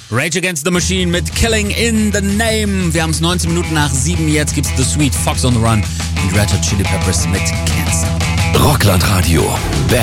Rage Against the Machine mit Killing in the Name. Wir haben es 19 Minuten nach 7. Jetzt gibt's The Sweet Fox on the Run und Red Hot Chili Peppers mit Cancer. Rockland Radio.